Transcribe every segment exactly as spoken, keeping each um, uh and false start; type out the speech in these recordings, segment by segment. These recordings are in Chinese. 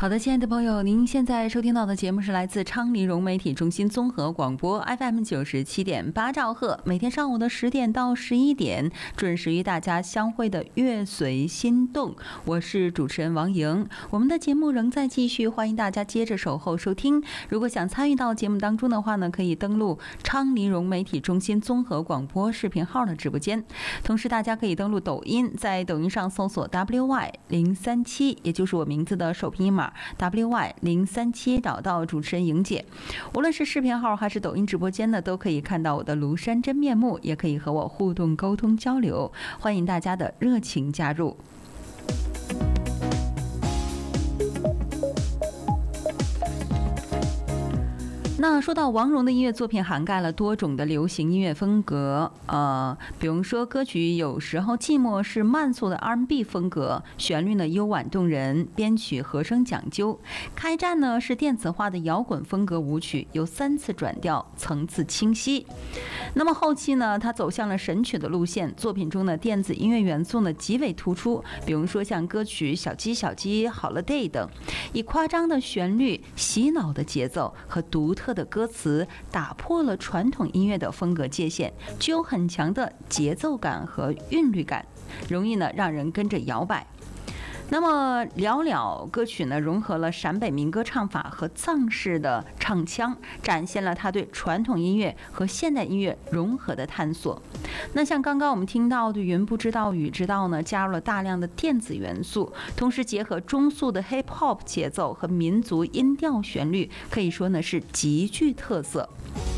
好的，亲爱的朋友，您现在收听到的节目是来自昌黎融媒体中心综合广播 F M 九十七点八兆赫，每天上午的十点到十一点，准时与大家相会的乐随心动，我是主持人王莹。我们的节目仍在继续，欢迎大家接着守候收听。如果想参与到节目当中的话呢，可以登录昌黎融媒体中心综合广播视频号的直播间，同时大家可以登录抖音，在抖音上搜索 W Y 零三七，也就是我名字的首拼音码W Y 零三七，找到主持人莹姐。无论是视频号还是抖音直播间呢，都可以看到我的庐山真面目，也可以和我互动沟通交流，欢迎大家的热情加入。那说到王蓉的音乐作品，涵盖了多种的流行音乐风格，呃，比如说歌曲有时候寂寞是慢速的 R and B 风格，旋律呢悠婉动人，编曲和声讲究。开战呢是电子化的摇滚风格舞曲，有三次转调，层次清晰。那么后期呢，他走向了神曲的路线，作品中的电子音乐元素呢极为突出，比如说像歌曲《小鸡小鸡》、《Holiday》等，以夸张的旋律、洗脑的节奏和独特的歌词打破了传统音乐的风格界限，具有很强的节奏感和韵律感，容易呢让人跟着摇摆。那么寥寥歌曲呢，融合了陕北民歌唱法和藏式的唱腔，展现了他对传统音乐和现代音乐融合的探索。那像刚刚我们听到的云不知道雨知道呢，加入了大量的电子元素，同时结合中速的 hip hop 节奏和民族音调旋律，可以说呢是极具特色。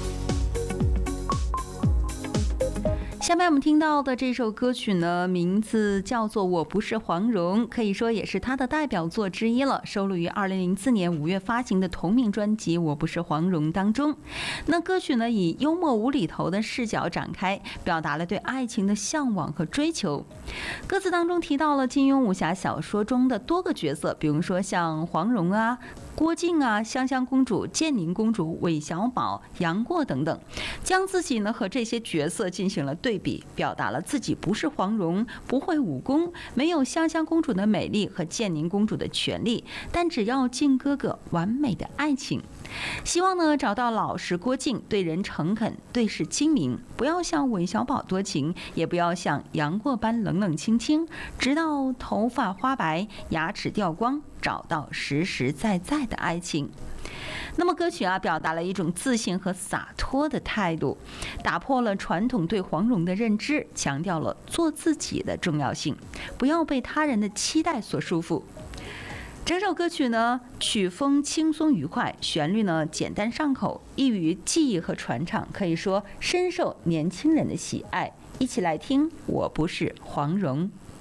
下面我们听到的这首歌曲呢，名字叫做《我不是黄蓉》，可以说也是他的代表作之一了，收录于二零零四年五月发行的同名专辑《我不是黄蓉》当中。那歌曲呢，以幽默无厘头的视角展开，表达了对爱情的向往和追求。歌词当中提到了金庸武侠小说中的多个角色，比如说像黄蓉啊、郭靖啊、香香公主、建宁公主、韦小宝、杨过等等，将自己呢和这些角色进行了对比，表达了自己不是黄蓉，不会武功，没有香香公主的美丽和建宁公主的权利，但只要靖哥哥完美的爱情。希望呢找到老实郭靖，对人诚恳，对事精明，不要像韦小宝多情，也不要像杨过般冷冷清清，直到头发花白，牙齿掉光，找到实实在在的爱情。那么歌曲啊，表达了一种自信和洒脱的态度，打破了传统对黄蓉的认知，强调了做自己的重要性，不要被他人的期待所束缚。整首歌曲呢，曲风轻松愉快，旋律呢简单上口，易于记忆和传唱，可以说深受年轻人的喜爱。一起来听《我不是黄蓉》。